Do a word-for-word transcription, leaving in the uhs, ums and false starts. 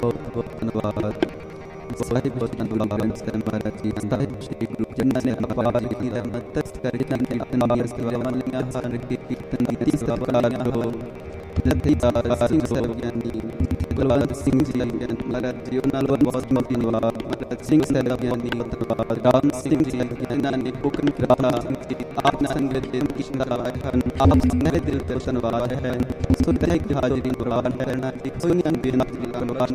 ਬਹੁਤ ਬਹੁਤ ਧੰਨਵਾਦ ਸਾਹਿਬ ਬਹੁਤ ਧੰਨਵਾਦ ਸੇ ਮਹਾਰਾਜ ਜੀ ਸਾਹਿਬ ਸ਼੍ਰੀ ਗੁਰੂ ਜਨਾਂ ਨੇ ਅਪਾਰ ਦੀ ਰਹਿਮਤ ਦਸਤ ਕਰਕੇ ਤਨ ਤਨ ਸੇਵਾਵਾਂ ਲੀਆਂ ਹਰ ਕੀਰਤਨ ਦੀ ਸਤਿਕਾਰ ਕਰੋ ਜਥੇਦਾਰ ਸਿੰਘ ਸਾਹਿਬ ਗਿਆਨੀ ਗੁਰਵੰਤ ਸਿੰਘ ਜੀ ਮਹਾਰਾਜ ਜੀ ਉਹਨਾਂ ਨੂੰ ਬਹੁਤ ਬਹੁਤ ਧੰਨਵਾਦ ਮਹਾਰਾਜ ਸਿੰਘ ਸਾਹਿਬ ਗਿਆਨੀ ਧੰਨਵਾਦ ਰਾਮ ਸਿੰਘ ਜੀ ਇਹਨਾਂ ਨੇ ਹੁਕਮ ਕੀਤਾ ਆਪ ਸੰਗਤ ਦੇ ਕਿਸ਼ਨਾ ਹਨ ਆਪ ਮੇਰੇ ਦਿਲ ਤੋਂ ਧੰਨਵਾਦ ਹੈ ਸੋ ਤੇ ਹਾਜ਼ਰੀ ਕੁਰਬਾਨ ਕਰਨਾ ਇੱਕ ਸੁਨੀਆਂ ਬੇਨਤੀ ਕੁਰਬਾਨ